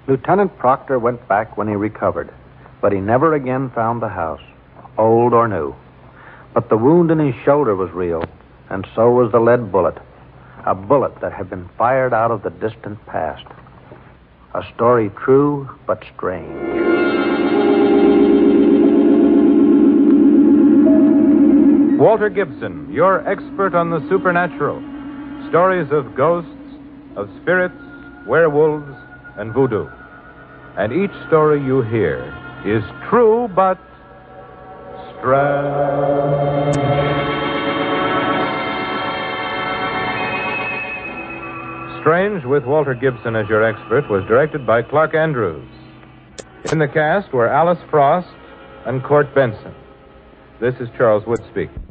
Lieutenant Proctor went back when he recovered, but he never again found the house, old or new. But the wound in his shoulder was real, and so was the lead bullet, a bullet that had been fired out of the distant past. A story true but strange. Walter Gibson, your expert on the supernatural. Stories of ghosts, of spirits, werewolves, and voodoo. And each story you hear is true but strange. Strange, with Walter Gibson as your expert, was directed by Clark Andrews. In the cast were Alice Frost and Court Benson. This is Charles Wood speaking.